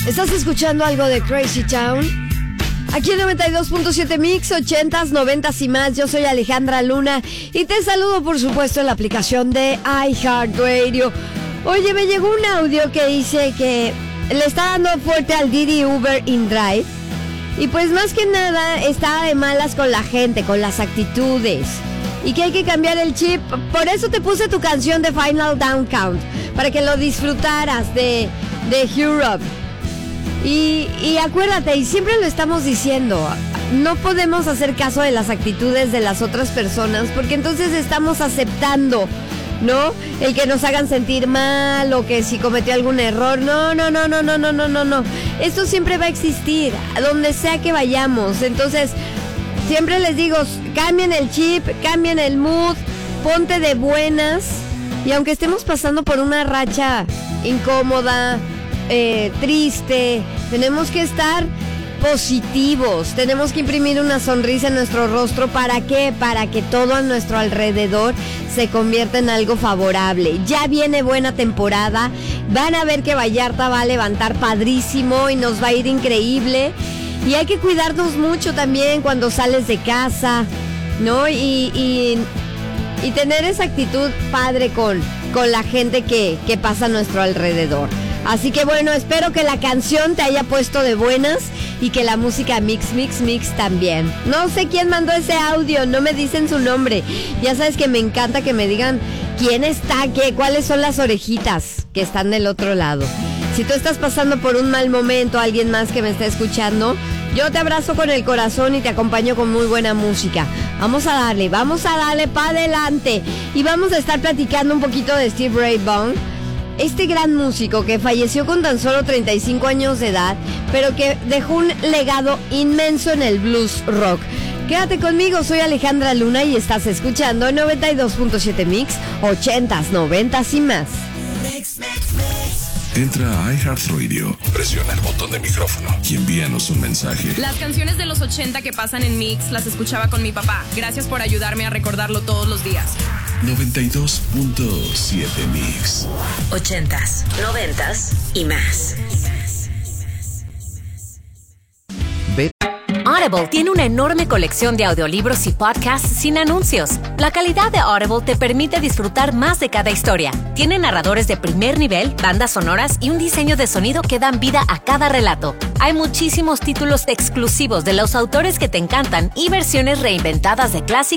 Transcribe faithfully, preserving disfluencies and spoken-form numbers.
¿Estás escuchando algo de Crazy Town? Aquí en noventa y dos punto siete Mix, ochentas, noventas y más. Yo soy Alejandra Luna y te saludo, por supuesto, en la aplicación de iHeartRadio. Oye, me llegó un audio que dice que le está dando fuerte al Didi Uber InDrive. Y pues más que nada está de malas con la gente, con las actitudes. Y que hay que cambiar el chip. Por eso te puse tu canción de Final Down Count, para que lo disfrutaras de, de Europe. Y, y acuérdate, y siempre lo estamos diciendo, no podemos hacer caso de las actitudes de las otras personas, porque entonces estamos aceptando, ¿no? El que nos hagan sentir mal o que si cometió algún error. No, no, no, no, no, no, no, no, no. Esto siempre va a existir, a donde sea que vayamos. Entonces, siempre les digo, cambien el chip, cambien el mood, ponte de buenas. Y aunque estemos pasando por una racha incómoda, Eh, triste, tenemos que estar positivos, tenemos que imprimir una sonrisa en nuestro rostro. ¿Para qué? Para que todo a nuestro alrededor se convierta en algo favorable. Ya viene buena temporada, van a ver que Vallarta va a levantar padrísimo y nos va a ir increíble. Y hay que cuidarnos mucho también cuando sales de casa, ¿no? Y, y, y tener esa actitud padre con, con la gente que, que pasa a nuestro alrededor. Así que bueno, espero que la canción te haya puesto de buenas y que la música mix, mix, mix también. No sé quién mandó ese audio, no me dicen su nombre. Ya sabes que me encanta que me digan quién está, qué, cuáles son las orejitas que están del otro lado. Si tú estás pasando por un mal momento, alguien más que me está escuchando, yo te abrazo con el corazón y te acompaño con muy buena música. Vamos a darle, vamos a darle para adelante. Y vamos a estar platicando un poquito de Stevie Ray Vaughan. Este gran músico que falleció con tan solo treinta y cinco años de edad, pero que dejó un legado inmenso en el blues rock. Quédate conmigo, soy Alejandra Luna y estás escuchando noventa y dos punto siete Mix, ochentas, noventas y más. Entra a iHeartRadio, presiona el botón de micrófono y envíanos un mensaje. Las canciones de los ochenta que pasan en Mix las escuchaba con mi papá. Gracias por ayudarme a recordarlo todos los días. noventa y dos punto siete Mix. Ochentas, noventas y más. Audible tiene una enorme colección de audiolibros y podcasts sin anuncios. La calidad de Audible te permite disfrutar más de cada historia. Tiene narradores de primer nivel, bandas sonoras y un diseño de sonido que dan vida a cada relato. Hay muchísimos títulos exclusivos de los autores que te encantan y versiones reinventadas de clásicos